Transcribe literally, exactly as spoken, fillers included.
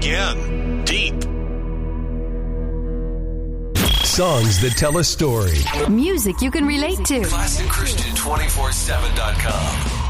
again. Deep. Songs that tell a story. Music you can relate to. Classic Christian two forty-seven dot com.